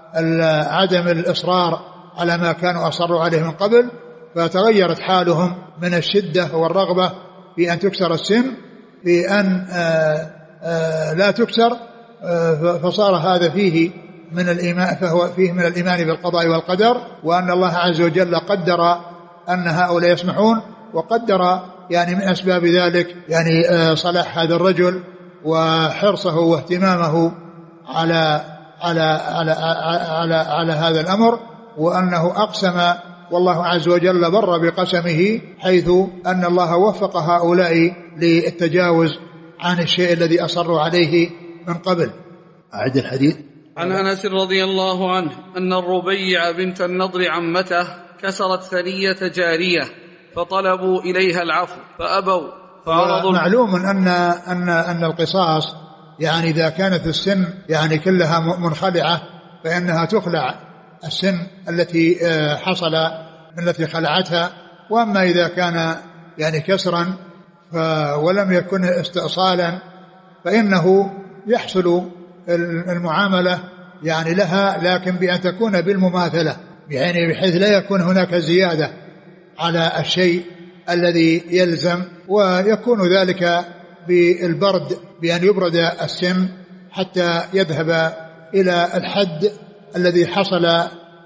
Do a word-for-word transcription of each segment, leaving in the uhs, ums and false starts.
عدم الإصرار على ما كانوا أصروا عليه من قبل، فتغيرت حالهم من الشدة والرغبة في أن تكسر السن في أن آآ آآ لا تكسر، فصار هذا فيه من الإيمان، فهو فيه من الإيمان بالقضاء والقدر، وأن الله عز وجل قدر أن هؤلاء يسمحون، وقدر يعني من أسباب ذلك يعني صلاح هذا الرجل وحرصه واهتمامه على على على على, على هذا الأمر، وأنه أقسم والله عز وجل بر بقسمه، حيث أن الله وفق هؤلاء للتجاوز عن الشيء الذي أصروا عليه من قبل. أعد الحديث. عن أنس رضي الله عنه أن الربيع بنت النضر عمته كسرت ثنية جارية فطلبوا إليها العفو فأبوا فعرضوا. معلوم أن أن أن القصاص يعني إذا كانت السن يعني كلها منخلعة فإنها تخلع السن التي حصل من التي خلعتها، وأما إذا كان يعني كسرا ولم يكن استئصالا فإنه يحصل المعاملة يعني لها، لكن بأن تكون بالمماثلة، يعني بحيث لا يكون هناك زيادة على الشيء الذي يلزم، ويكون ذلك بالبرد بأن يبرد السن حتى يذهب إلى الحد الذي حصل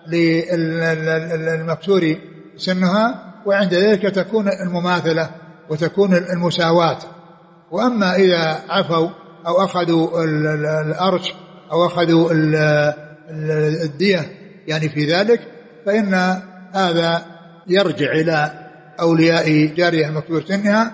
للمكسور سنها، وعند ذلك تكون المماثلة وتكون المساواة. وأما إذا عفوا أو أخذوا الأرش أو أخذوا الدية يعني في ذلك، فإن هذا يرجع إلى أولياء جارية مكسور سنها،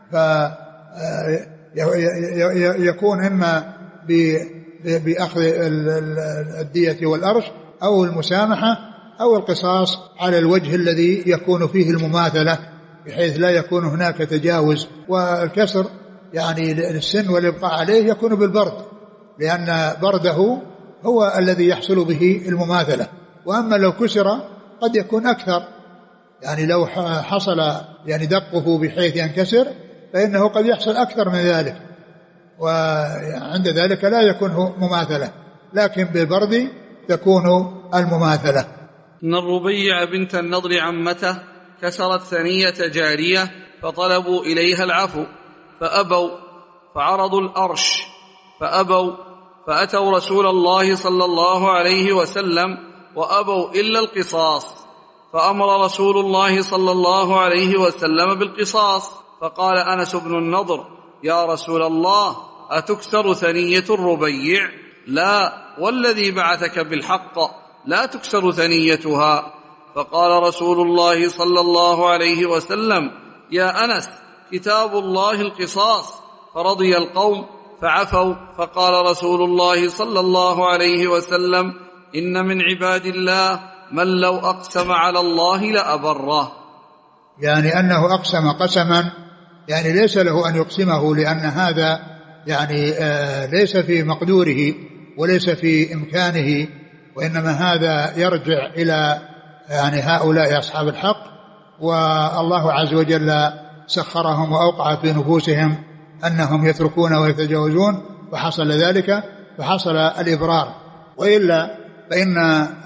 فيكون إما بأخذ الدية والأرش أو المسامحة أو القصاص على الوجه الذي يكون فيه المماثلة، بحيث لا يكون هناك تجاوز. والكسر يعني للسن والإبقاء عليه يكون بالبرد، لأن برده هو الذي يحصل به المماثلة. وأما لو كسر قد يكون أكثر، يعني لو حصل يعني دقه بحيث ينكسر فإنه قد يحصل أكثر من ذلك، وعند ذلك لا يكون مماثلة، لكن بالبرد تكون المماثلة. إن الربيع بنت النضر عمته كسرت ثنية جارية فطلبوا إليها العفو فأبوا فعرضوا الأرش فأبوا، فأتوا رسول الله صلى الله عليه وسلم وأبوا إلا القصاص، فأمر رسول الله صلى الله عليه وسلم بالقصاص. فقال أنس بن النضر: يا رسول الله، أتكسر ثنية الربيع؟ لا، والذي بعثك بالحق لا تكسر ثنيتها. فقال رسول الله صلى الله عليه وسلم: يا أنس، كتاب الله القصاص. فرضي القوم فعفوا. فقال رسول الله صلى الله عليه وسلم: إن من عباد الله من لو أقسم على الله لأبره. يعني أنه أقسم قسما يعني ليس له أن يقسمه، لأن هذا يعني آه ليس في مقدوره وليس في إمكانه، وإنما هذا يرجع إلى يعني هؤلاء أصحاب الحق، والله عز وجل سخرهم وأوقع في نفوسهم أنهم يتركون ويتجاوزون، فحصل ذلك، فحصل الإبرار. وإلا فإن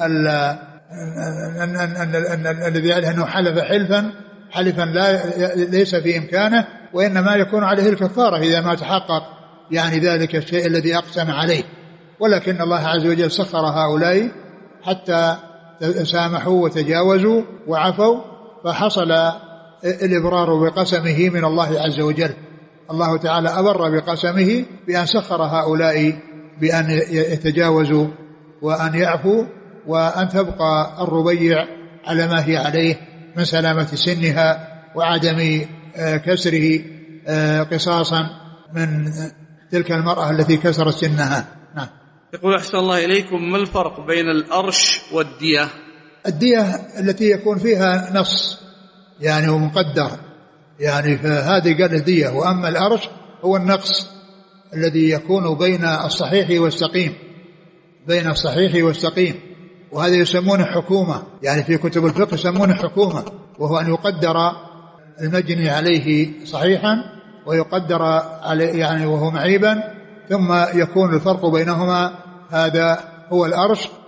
الذي عليه أنه حلف حلفا حلفا لا ليس في إمكانه، وإنما يكون عليه الكفارة إذا ما تحقق يعني ذلك الشيء الذي أقسم عليه. ولكن الله عز وجل سخر هؤلاء حتى سامحوا وتجاوزوا وعفوا، فحصل الإبرار بقسمه من الله عز وجل. الله تعالى أبر بقسمه بأن سخر هؤلاء بأن يتجاوزوا وأن يعفوا، وأن تبقى الربيع على ما هي عليه من سلامة سنها وعدم كسره قصاصا من تلك المرأة التي كسرت سنها. نعم. يقول: أحسن الله إليكم، ما الفرق بين الأرش والدية؟ الدية التي يكون فيها نص يعني ومقدر، يعني فهذه قال دية. وأما الأرش هو النقص الذي يكون بين الصحيح والسقيم، بين الصحيح والسقيم، وهذا يسمونه حكومة، يعني في كتب الفقه يسمونه حكومة، وهو أن يقدر المجني عليه صحيحا ويقدر عليه يعني وهو معيبا، ثم يكون الفرق بينهما، هذا هو الأرش.